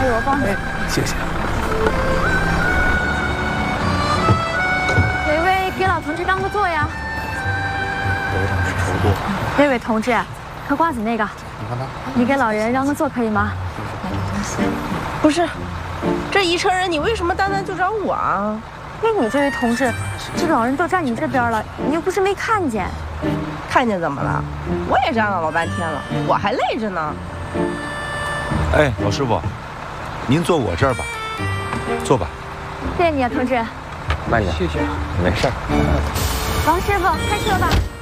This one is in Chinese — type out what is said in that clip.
意，我帮你。 谢谢。 哪位给老同志让个座呀？ 头上是头多。 那位同志，嗑瓜子那个， 你看他， 你给老人让个座可以吗？ 不是，这一车人，你为什么单单就找我啊？ 那你这位同志，这老人都站你这边了，你又不是没看见。 看见怎么了？我也站了老半天了，我还累着呢。 哎，老师傅，您坐我这儿吧，坐吧。 谢谢你啊，同志。 慢点，谢谢。没事儿。 王师傅，开车吧。